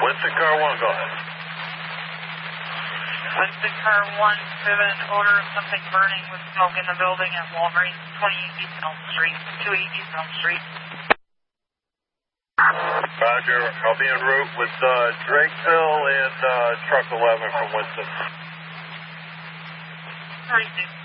Winston Car 1, go ahead. Winston Car 1, we have an odor of something burning with smoke in the building at Walgreens, 28 East Elm Street, 280 East Elm Street. Roger, I'll be en route with Drakeville and Truck 11 from Winston. All right,